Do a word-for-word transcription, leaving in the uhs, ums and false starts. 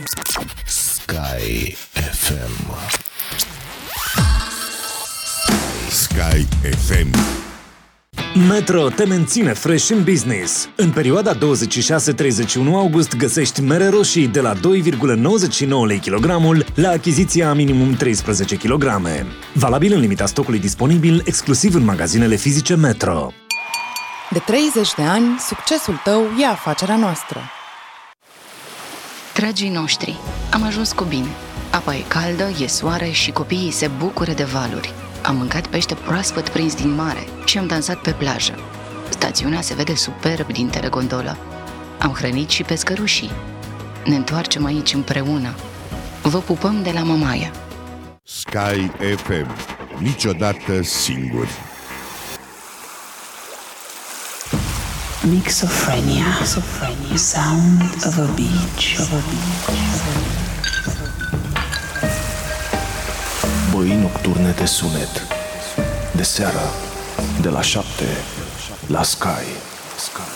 Sky F M. Sky F M. Metro te menține fresh în business. În perioada douăzeci și șase treizeci și unu august găsești mere roșii de la doi virgulă nouăzeci și nouă lei kilogramul la achiziția a minimum treisprezece kilograme. Valabil în limita stocului disponibil, exclusiv în magazinele fizice Metro. De treizeci de ani, succesul tău e afacerea noastră. Dragii noștri, am ajuns cu bine. Apa e caldă, e soare și copiii se bucură de valuri. Am mâncat pește proaspăt prins din mare și am dansat pe plajă. Stațiunea se vede superb din telegondolă. Am hrănit și pescărușii. Ne întoarcem aici împreună. Vă pupăm de la Mamaia. Sky F M. Niciodată singuri. Mixophrenia. Mixophrenia. Sound of a beach. Of a beach. Băi nocturne de sunet. De seară, de la șapte, la Sky. Sky.